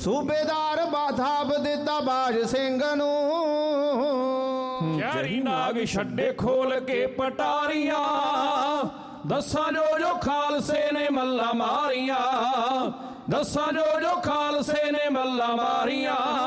ਸੂਬੇਦਾਰ ਬਾਥਾਪ ਦਿੱਤਾ ਬਾਜ ਸਿੰਘ ਨੂੰ। ਚਾਰੀ ਨਾਗ ਛੱਡੇ ਖੋਲ ਕੇ ਪਟਾਰੀਆਂ, ਦੱਸਾਂ ਜੋ ਖਾਲਸੇ ਨੇ ਮੱਲਾਂ ਮਾਰੀਆਂ, ਦੱਸਾਂ ਜੋ ਖਾਲਸੇ ਨੇ ਮੱਲਾਂ ਮਾਰੀਆਂ।